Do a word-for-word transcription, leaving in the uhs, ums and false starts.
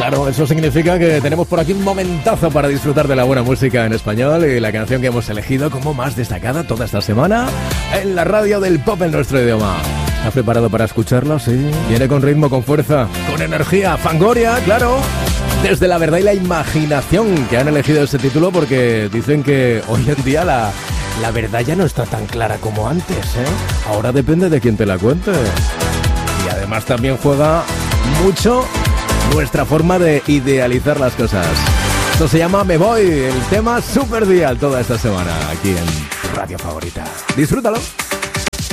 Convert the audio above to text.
Claro, eso significa que tenemos por aquí un momentazo para disfrutar de la buena música en español y la canción que hemos elegido como más destacada toda esta semana en la radio del pop en nuestro idioma. ¿Estás preparado para escucharlo? Sí. Viene con ritmo, con fuerza, con energía. Fangoria, claro. Desde la verdad y la imaginación, que han elegido ese título porque dicen que hoy en día la, la verdad ya no está tan clara como antes, ¿eh? Ahora depende de quién te la cuente. Y además también juega mucho nuestra forma de idealizar las cosas. Esto se llama Me Voy, el tema Super Dial toda esta semana aquí en tu radio favorita. Disfrútalo.